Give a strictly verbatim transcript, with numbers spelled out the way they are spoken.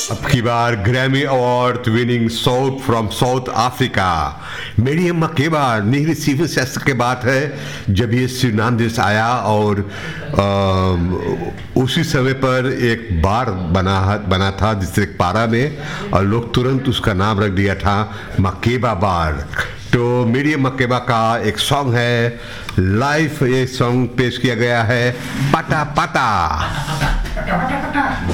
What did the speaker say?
अब की बार Grammy award winning south from south Africa Miriam मकेबा नहीं रिसीव सेस के बात है जब ये सुरीनाम देश आया और आ, उसी समय पर एक बार बना बना था डिस्ट्रिक्ट पारा में और लोग तुरंत उसका नाम रख दिया था मकेबा बार। तो मिरियम मकेबा का एक सॉन्ग है लाइव, ये सॉन्ग पेश किया गया है पटा पटा।